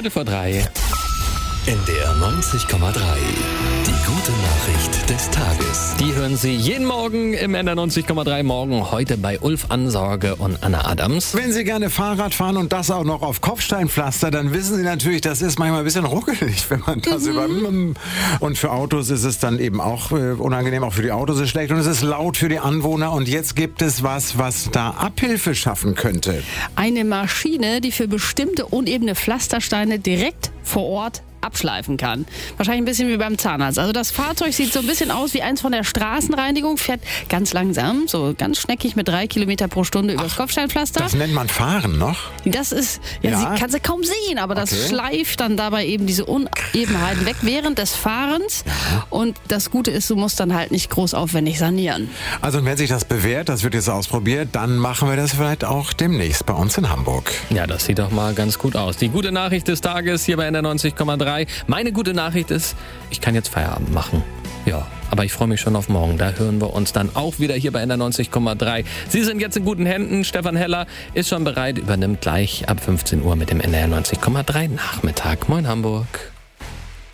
2:15. NDR 90,3. Die gute Nachricht des Tages. Die hören Sie jeden Morgen im NDR 90,3. Morgen heute bei Ulf Ansorge und Anna Adams. Wenn Sie gerne Fahrrad fahren und das auch noch auf Kopfsteinpflaster, dann wissen Sie natürlich, das ist manchmal ein bisschen ruckelig, wenn man das Und für Autos ist es dann eben auch unangenehm, auch für die Autos ist es schlecht und es ist laut für die Anwohner. Und jetzt gibt es was da Abhilfe schaffen könnte. Eine Maschine, die für bestimmte unebene Pflastersteine direkt vor Ort abschleifen kann. Wahrscheinlich ein bisschen wie beim Zahnarzt. Also das Fahrzeug sieht so ein bisschen aus wie eins von der Straßenreinigung, fährt ganz langsam, so ganz schneckig mit 3 Kilometer pro Stunde übers Kopfsteinpflaster. Das nennt man Fahren noch? Das ist, kann sie kaum sehen, aber das schleift dann dabei eben diese Unebenheiten weg während des Fahrens. Ja. Und das Gute ist, du musst dann halt nicht groß aufwendig sanieren. Also wenn sich das bewährt, das wird jetzt ausprobiert, dann machen wir das vielleicht auch demnächst bei uns in Hamburg. Ja, das sieht doch mal ganz gut aus. Die gute Nachricht des Tages hier bei NDR 90,3. Meine gute Nachricht ist, ich kann jetzt Feierabend machen. Ja, aber ich freue mich schon auf morgen. Da hören wir uns dann auch wieder hier bei NDR 90,3. Sie sind jetzt in guten Händen. Stefan Heller ist schon bereit, übernimmt gleich ab 15 Uhr mit dem NDR 90,3 Nachmittag. Moin Hamburg.